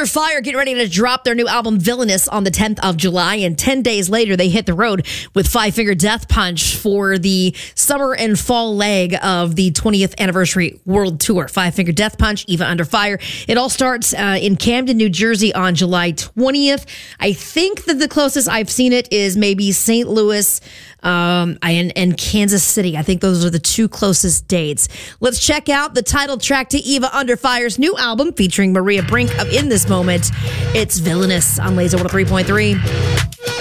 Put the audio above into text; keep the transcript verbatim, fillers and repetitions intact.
Under Fire getting ready to drop their new album Villainous on the tenth of July, and ten days later they hit the road with Five Finger Death Punch for the summer and fall leg of the twentieth anniversary world tour. Five Finger Death Punch, Eva Under Fire. It all starts uh, in Camden, New Jersey on July twentieth. I think that the closest I've seen it is maybe Saint Louis um, and, and Kansas City. I think those are the two closest dates. Let's check out the title track to Eva Under Fire's new album featuring Maria Brink of In This Moment. It's Villainous on Laser one oh three point three.